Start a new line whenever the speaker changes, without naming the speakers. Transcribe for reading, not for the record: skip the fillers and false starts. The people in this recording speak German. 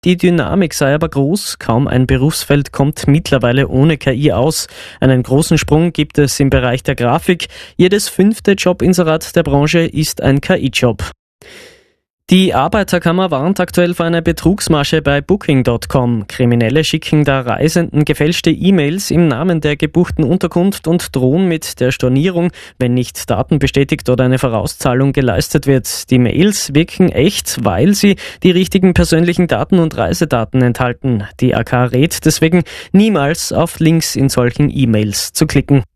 Die Dynamik sei aber groß, kaum ein Berufsfeld kommt mittlerweile ohne KI aus. Einen großen Sprung gibt es im Bereich der Grafik. Jedes 5. Jobinserat der Branche ist ein KI-Job. Die Arbeiterkammer warnt aktuell vor einer Betrugsmasche bei Booking.com. Kriminelle schicken da Reisenden gefälschte E-Mails im Namen der gebuchten Unterkunft und drohen mit der Stornierung, wenn nicht Daten bestätigt oder eine Vorauszahlung geleistet wird. Die Mails wirken echt, weil sie die richtigen persönlichen Daten und Reisedaten enthalten. Die AK rät deswegen, niemals auf Links in solchen E-Mails zu klicken.